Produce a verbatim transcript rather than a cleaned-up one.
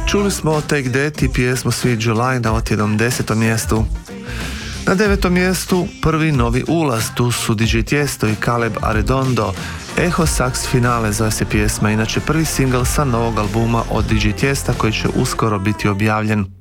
Čuli smo Take That i pjesmu Sweet July na otjednom desetom mjestu. Na devetom mjestu prvi novi ulaz, tu su D J Tiesto i Caleb Arredondo. Echo Sax Finale zove se pjesma, inače prvi singl sa novog albuma od D J Tiesta koji će uskoro biti objavljen.